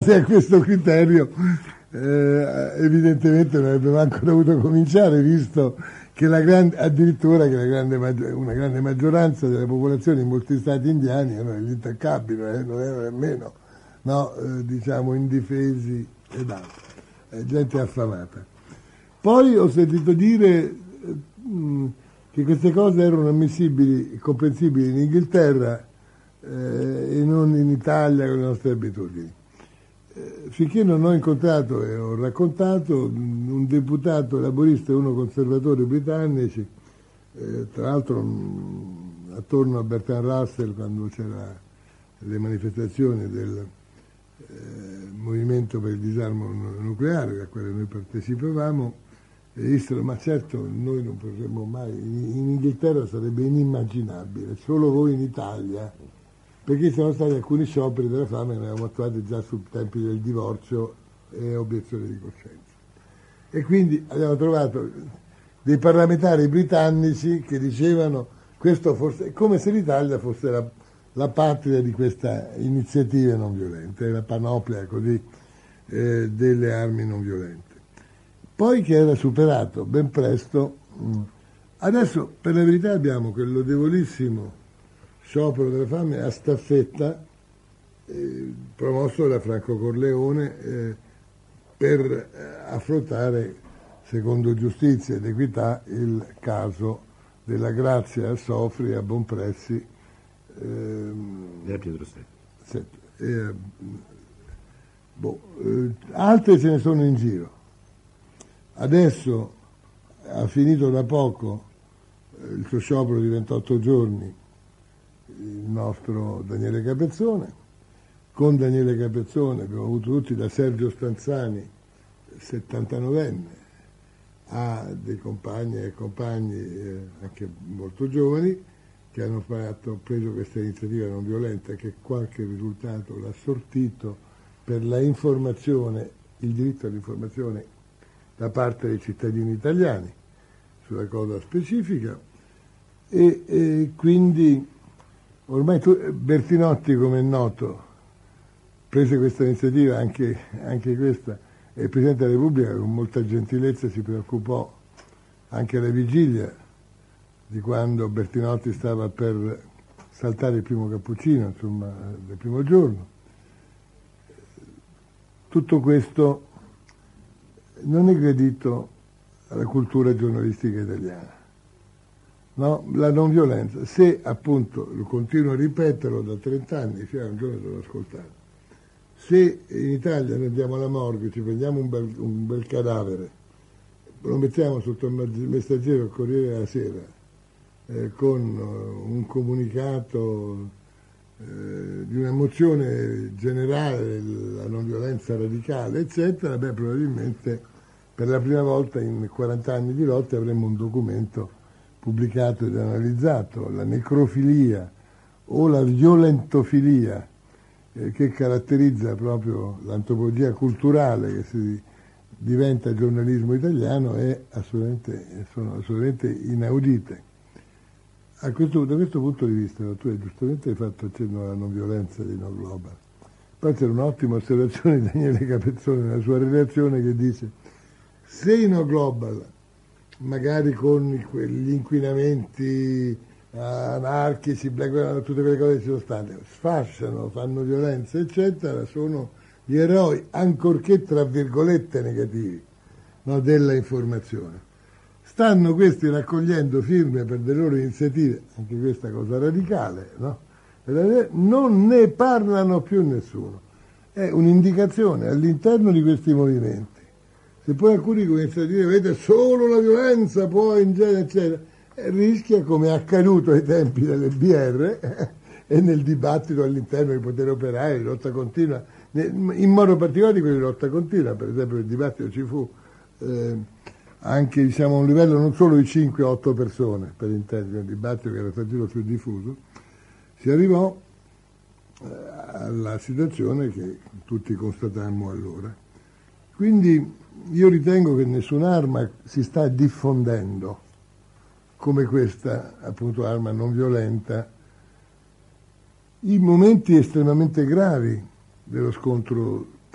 Se a questo criterio evidentemente non avrebbe manco dovuto cominciare, visto che addirittura che una grande maggioranza della popolazione in molti stati indiani erano gli intaccabili, non erano nemmeno diciamo indifesi ed altro, gente affamata. Poi ho sentito dire che queste cose erano ammissibili e comprensibili in Inghilterra e non in Italia con le nostre abitudini. Finché non ho incontrato e ho raccontato un deputato laburista e uno conservatore britannici, tra l'altro attorno a Bertrand Russell, quando c'era le manifestazioni del movimento per il disarmo nucleare a cui noi partecipavamo, e dissero: ma certo noi non potremmo mai, in Inghilterra sarebbe inimmaginabile, solo voi in Italia, perché sono stati alcuni scioperi della fame che ne avevamo attuati già sui tempi del divorzio e obiezione di coscienza. E quindi abbiamo trovato dei parlamentari britannici che dicevano questo forse, come se l'Italia fosse la patria di queste iniziative non violente, la panoplia così delle armi non violente. Poi che era superato ben presto, adesso per la verità abbiamo quel lodevolissimo sciopero della fame a staffetta promosso da Franco Corleone per affrontare, secondo giustizia ed equità, il caso della Grazia a Sofri a Bonpressi da Pietro VII. Altre ce ne sono in giro. Adesso ha finito da poco il suo sciopero di 28 giorni il nostro Daniele Capezzone. Con Daniele Capezzone abbiamo avuto tutti, da Sergio Stanzani, 79enne, a dei compagni e compagni anche molto giovani che hanno preso questa iniziativa non violenta, che qualche risultato l'ha sortito per la informazione, il diritto all'informazione da parte dei cittadini italiani sulla cosa specifica, e quindi ormai Bertinotti, come è noto, prese questa iniziativa, anche questa, e il Presidente della Repubblica con molta gentilezza si preoccupò anche alla vigilia di quando Bertinotti stava per saltare il primo cappuccino, insomma, del primo giorno. Tutto questo non è gradito alla cultura giornalistica italiana. No? La non violenza, se appunto, lo continuo a ripeterlo da 30 anni, cioè un giorno devo ascoltare, se in Italia noi andiamo alla morgue, ci prendiamo un bel cadavere, lo mettiamo sotto il messaggero al Corriere della Sera con un comunicato di una mozione generale della non violenza radicale, eccetera, beh, probabilmente per la prima volta in 40 anni di lotte avremo un documento pubblicato ed analizzato. La necrofilia o la violentofilia che caratterizza proprio l'antropologia culturale che si diventa giornalismo italiano sono assolutamente inaudite. Da questo punto di vista, tu hai giustamente fatto accenno alla non violenza di No Global. Poi c'era un'ottima osservazione di Daniele Capezzone nella sua relazione che dice: se i No Global, magari con gli inquinamenti anarchici, tutte quelle cose che ci sono state, sfasciano, fanno violenza, eccetera, sono gli eroi, ancorché tra virgolette negativi, no, della informazione. Stanno questi raccogliendo firme per le loro iniziative, anche questa cosa radicale, no? Non ne parlano più nessuno. È un'indicazione all'interno di questi movimenti. Se poi alcuni cominciano a dire: vedete, solo la violenza può in genere, eccetera, rischia, come è accaduto ai tempi delle BR e nel dibattito all'interno del potere operaio, di lotta continua, in modo particolare di quelli di lotta continua. Per esempio il dibattito ci fu anche, diciamo, a un livello non solo di 5-8 persone, per intendere, un dibattito che era stato più diffuso, si arrivò alla situazione che tutti constatammo allora. Quindi io ritengo che nessun'arma si sta diffondendo come questa, appunto, arma non violenta. I momenti estremamente gravi dello scontro